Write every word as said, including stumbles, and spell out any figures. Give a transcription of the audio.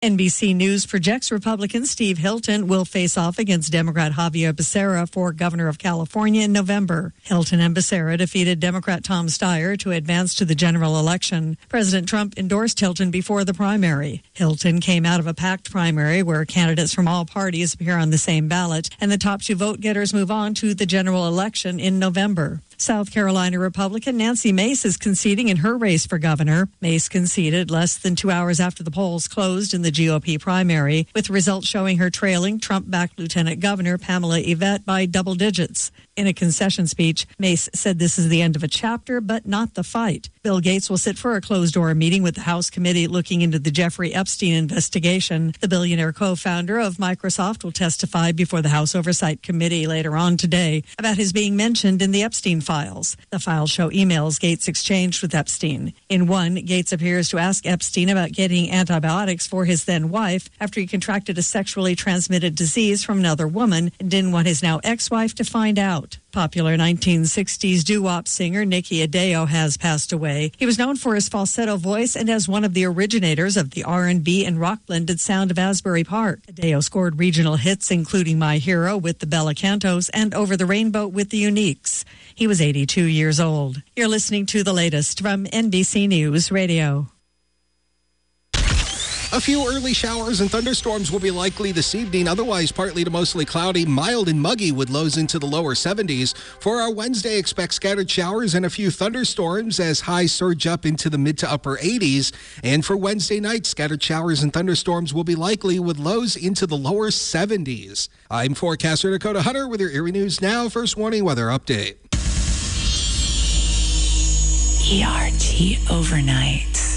N B C News projects Republican Steve Hilton will face off against Democrat Javier Becerra for governor of California in November. Hilton and Becerra defeated Democrat Tom Steyer to advance to the general election. President Trump endorsed Hilton before the primary. Hilton came out of a packed primary where candidates from all parties appear on the same ballot, and the top two vote-getters move on to the general election in November. South Carolina Republican Nancy Mace is conceding in her race for governor. Mace conceded less than two hours after the polls closed in the G O P primary, with results showing her trailing Trump-backed Lieutenant Governor Pamela Yvette by double digits. In a concession speech, Mace said this is the end of a chapter, but not the fight. Bill Gates will sit for a closed-door meeting with the House committee looking into the Jeffrey Epstein investigation. The billionaire co-founder of Microsoft will testify before the House Oversight Committee later on today about his being mentioned in the Epstein files. The files show emails Gates exchanged with Epstein. In one, Gates appears to ask Epstein about getting antibiotics for his then-wife after he contracted a sexually transmitted disease from another woman and didn't want his now ex-wife to find out. Popular nineteen sixties doo-wop singer Nicky Adeo has passed away. He was known for his falsetto voice and as one of the originators of the R and B and rock-blended sound of Asbury Park. Adeo scored regional hits including My Hero with the Bella Cantos and Over the Rainbow with the Uniques. He was eighty-two years old. You're listening to the latest from N B C News Radio. A few early showers and thunderstorms will be likely this evening. Otherwise, partly to mostly cloudy, mild and muggy with lows into the lower seventies. For our Wednesday, expect scattered showers and a few thunderstorms as highs surge up into the mid to upper eighties. And for Wednesday night, scattered showers and thunderstorms will be likely with lows into the lower seventies. I'm forecaster Dakota Hunter with your Erie News Now First Warning Weather Update. E R T Overnight.